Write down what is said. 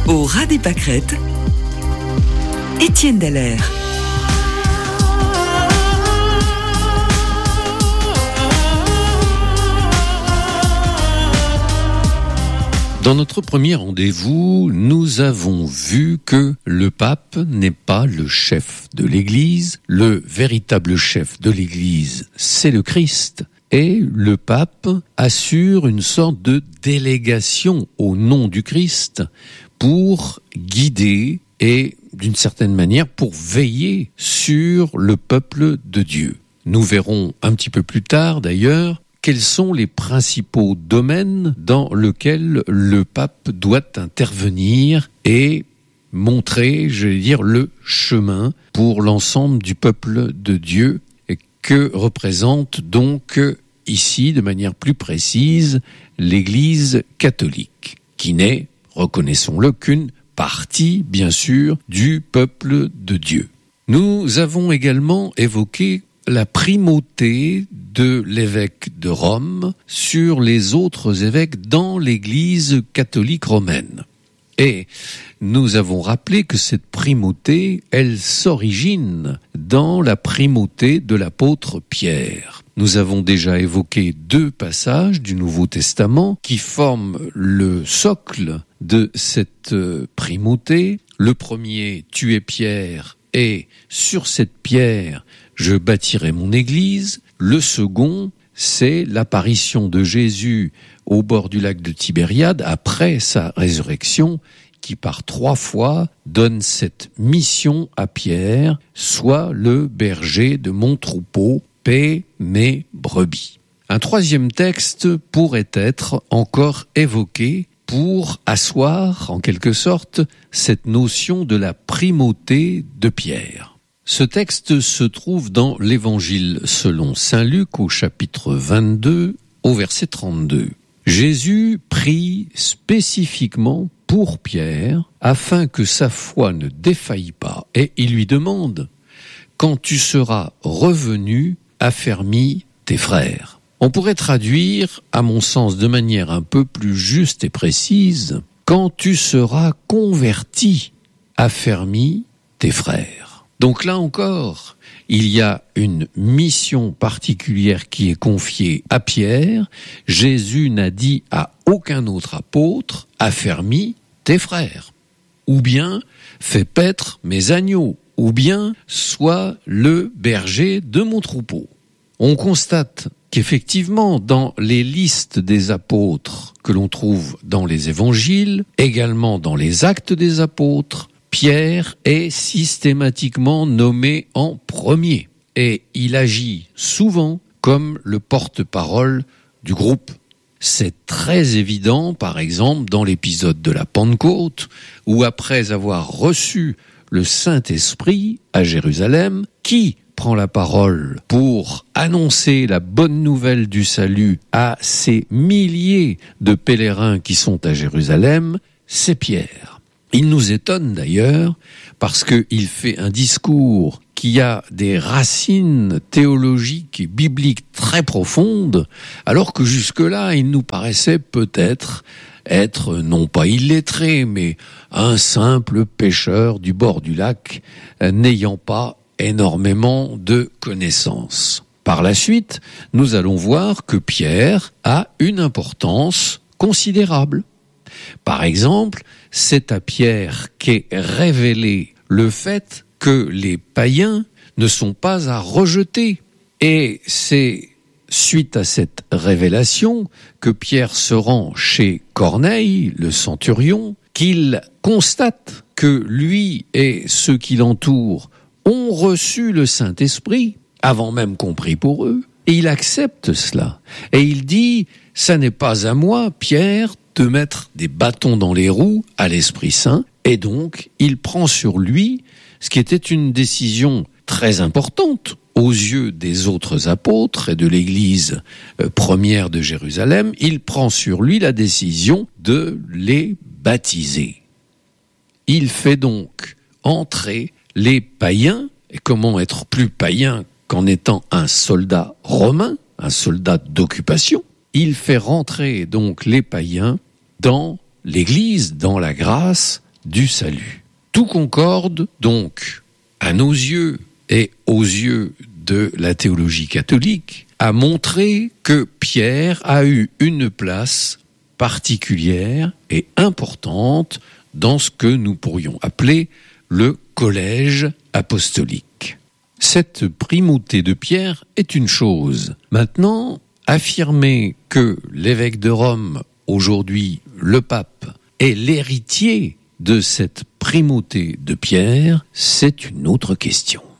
Au ras des pâquerettes, Étienne Dallaire. Dans notre premier rendez-vous, nous avons vu que le pape n'est pas le chef de l'Église. Le véritable chef de l'Église, c'est le Christ. Et le pape assure une sorte de délégation au nom du Christ pour guider et, d'une certaine manière, pour veiller sur le peuple de Dieu. Nous verrons un petit peu plus tard, d'ailleurs, quels sont les principaux domaines dans lesquels le pape doit intervenir et montrer, le chemin pour l'ensemble du peuple de Dieu, que représente donc ici, de manière plus précise, l'Église catholique, qui n'est, reconnaissons-le, qu'une partie, bien sûr, du peuple de Dieu. Nous avons également évoqué la primauté de l'évêque de Rome sur les autres évêques dans l'Église catholique romaine. Et nous avons rappelé que cette primauté, elle s'origine dans la primauté de l'apôtre Pierre. Nous avons déjà évoqué 2 passages du Nouveau Testament qui forment le socle de cette primauté. Le premier, tu es Pierre, et sur cette pierre, je bâtirai mon église. Le second, c'est l'apparition de Jésus au bord du lac de Tibériade après sa résurrection, qui par 3 fois donne cette mission à Pierre: sois le berger de mon troupeau, paie mes brebis. Un 3e texte pourrait être encore évoqué pour asseoir, en quelque sorte, cette notion de la primauté de Pierre. Ce texte se trouve dans l'Évangile selon saint Luc au chapitre 22, au verset 32. Jésus prie spécifiquement pour Pierre afin que sa foi ne défaille pas, et il lui demande: quand tu seras revenu, affermis tes frères. On pourrait traduire, à mon sens, de manière un peu plus juste et précise: quand tu seras converti, affermis tes frères. Donc là encore, il y a une mission particulière qui est confiée à Pierre. Jésus n'a dit à aucun autre apôtre: affermis tes frères, ou bien fais paître mes agneaux, ou bien sois le berger de mon troupeau. On constate qu'effectivement, dans les listes des apôtres que l'on trouve dans les évangiles, également dans les actes des apôtres, Pierre est systématiquement nommé en premier, et il agit souvent comme le porte-parole du groupe. C'est très évident, par exemple, dans l'épisode de la Pentecôte, où après avoir reçu le Saint-Esprit à Jérusalem, qui prend la parole pour annoncer la bonne nouvelle du salut à ces milliers de pèlerins qui sont à Jérusalem? C'est Pierre. Il nous étonne d'ailleurs parce qu'il fait un discours qui a des racines théologiques et bibliques très profondes, alors que jusque-là, il nous paraissait peut-être être non pas illettré, mais un simple pêcheur du bord du lac, n'ayant pas énormément de connaissances. Par la suite, nous allons voir que Pierre a une importance considérable. Par exemple, c'est à Pierre qu'est révélé le fait que les païens ne sont pas à rejeter. Et c'est suite à cette révélation que Pierre se rend chez Corneille, le centurion, qu'il constate que lui et ceux qui l'entourent ont reçu le Saint-Esprit, avant même qu'on prie pour eux, et il accepte cela. Et il dit: ça n'est pas à moi, Pierre, de mettre des bâtons dans les roues à l'Esprit Saint, et donc il prend sur lui ce qui était une décision très importante aux yeux des autres apôtres et de l'Église première de Jérusalem. Il prend sur lui la décision de les baptiser. Il fait donc entrer les païens. Et comment être plus païen qu'en étant un soldat romain, un soldat d'occupation? Il fait rentrer donc les païens dans l'Église, dans la grâce, du salut. Tout concorde donc, à nos yeux et aux yeux de la théologie catholique, à montrer que Pierre a eu une place particulière et importante dans ce que nous pourrions appeler le collège apostolique. Cette primauté de Pierre est une chose. Maintenant, affirmer que l'évêque de Rome, aujourd'hui le pape, est l'héritier de cette primauté de Pierre, c'est une autre question.